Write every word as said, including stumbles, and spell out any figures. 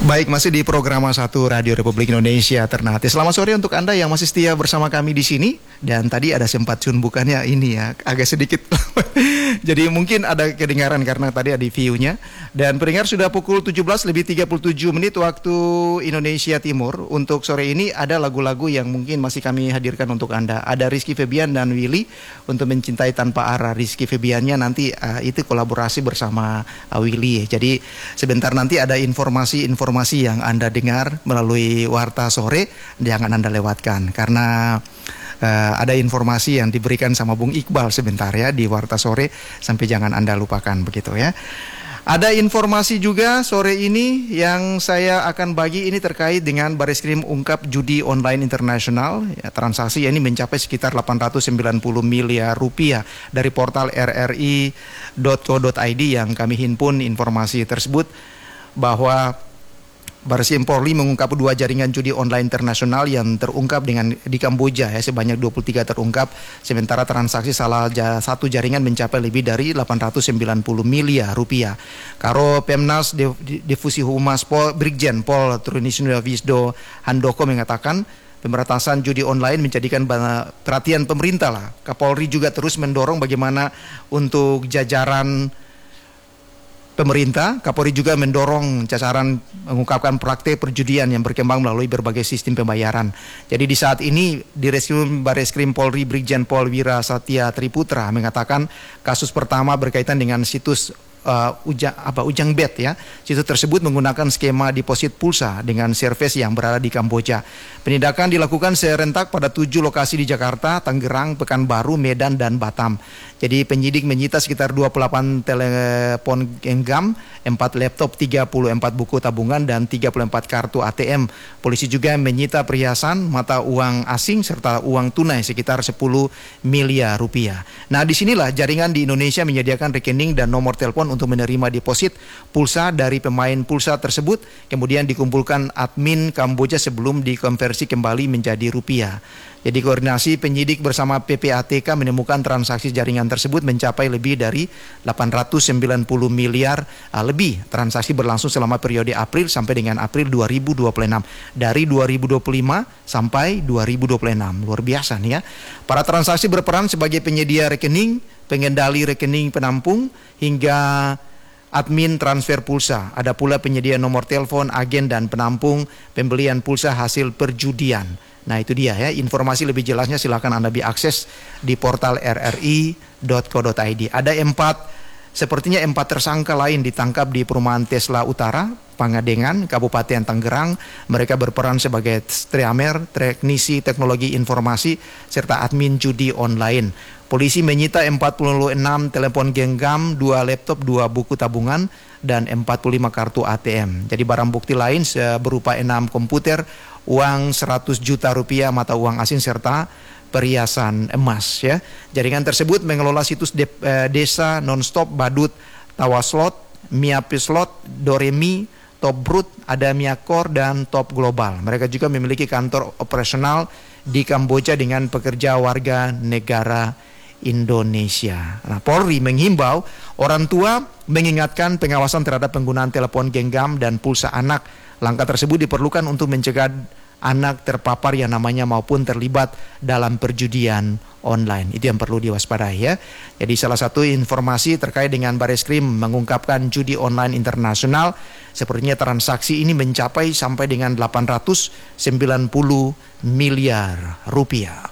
Baik, masih di program satu Radio Republik Indonesia Ternate. Selamat sore untuk Anda yang masih setia bersama kami di sini. Dan tadi ada sempat cun bukannya ini ya, agak sedikit. Jadi mungkin ada kedengaran karena tadi ada view-nya. Dan pendengar sudah pukul tujuh belas lebih tiga puluh tujuh menit waktu Indonesia Timur. Untuk sore ini ada lagu-lagu yang mungkin masih kami hadirkan untuk Anda. Ada Rizky Febian dan Willy untuk Mencintai Tanpa Arah. Rizky Febiannya nanti uh, itu kolaborasi bersama uh, Willy. Jadi sebentar nanti ada informasi-informasi Informasi yang Anda dengar melalui Warta Sore jangan Anda lewatkan karena uh, ada informasi yang diberikan sama Bung Iqbal sebentar ya di Warta Sore, sampai jangan Anda lupakan begitu ya. Ada informasi juga sore ini yang saya akan bagi ini terkait dengan Bareskrim ungkap judi online internasional ya, transaksi ini mencapai sekitar delapan ratus sembilan puluh miliar rupiah dari portal r r i dot co dot i d yang kami himpun informasi tersebut bahwa Bareskrim Polri mengungkap dua jaringan judi online internasional yang terungkap dengan di Kamboja ya, sebanyak dua puluh tiga terungkap, sementara transaksi salah ja, satu jaringan mencapai lebih dari delapan ratus sembilan puluh miliar rupiah. Karo Pemnas Difusi Humas Pol Brigjen Pol Trunisnua Wisdo Handoko mengatakan pemberantasan judi online menjadikan perhatian pemerintah lah. Kapolri juga terus mendorong bagaimana untuk jajaran pemerintah. Kapolri juga mendorong sasaran mengungkapkan praktek perjudian yang berkembang melalui berbagai sistem pembayaran. Jadi di saat ini di Reskrim Bareskrim Polri Brigjen Pol Wira Satya Triputra mengatakan kasus pertama berkaitan dengan situs Uh, uja, apa Ujang Bet ya. Situs tersebut menggunakan skema deposit pulsa dengan service yang berada di Kamboja. Penindakan dilakukan serentak pada tujuh lokasi di Jakarta, Tangerang, Pekanbaru, Medan, dan Batam. Jadi penyidik menyita sekitar dua puluh delapan telepon genggam, empat laptop, tiga puluh empat buku tabungan, dan tiga puluh empat kartu A T M. Polisi juga menyita perhiasan, mata uang asing, serta uang tunai sekitar sepuluh miliar rupiah. Nah, disinilah jaringan di Indonesia menyediakan rekening dan nomor telepon untuk menerima deposit pulsa dari pemain pulsa tersebut, kemudian dikumpulkan admin Kamboja sebelum dikonversi kembali menjadi rupiah. Jadi koordinasi penyidik bersama P P A T K menemukan transaksi jaringan tersebut mencapai lebih dari delapan ratus sembilan puluh miliar uh, lebih. Transaksi berlangsung selama periode April sampai dengan April dua ribu dua puluh enam. Dari dua ribu dua puluh lima sampai dua ribu dua puluh enam. Luar biasa nih ya. Para transaksi berperan sebagai penyedia rekening, pengendali rekening penampung, hingga admin transfer pulsa. Ada pula penyedia nomor telepon, agen dan penampung pembelian pulsa hasil perjudian. Nah itu dia ya, informasi lebih jelasnya silakan Anda diakses di portal r r i dot co dot i d. Ada empat, sepertinya empat tersangka lain ditangkap di perumahan Tesla Utara, Pangadengan, Kabupaten Tangerang. Mereka berperan sebagai streamer, teknisi teknologi informasi, serta admin judi online. Polisi menyita empat puluh enam telepon genggam, dua laptop, dua buku tabungan, dan empat puluh lima kartu A T M. Jadi barang bukti lain berupa enam komputer, uang seratus juta rupiah mata uang asing, serta perhiasan emas ya. Jaringan tersebut mengelola situs de, eh, desa nonstop, badut, tawaslot, miapislot, doremi, top brut, ada miakor, dan top global. Mereka juga memiliki kantor operasional di Kamboja dengan pekerja warga negara Indonesia. Nah, Polri menghimbau orang tua mengingatkan pengawasan terhadap penggunaan telepon genggam dan pulsa anak. Langkah tersebut diperlukan untuk mencegah anak terpapar yang namanya maupun terlibat dalam perjudian online. Itu yang perlu diwaspadai ya. Jadi salah satu informasi terkait dengan Bareskrim mengungkapkan judi online internasional, sepertinya transaksi ini mencapai sampai dengan delapan ratus sembilan puluh miliar rupiah.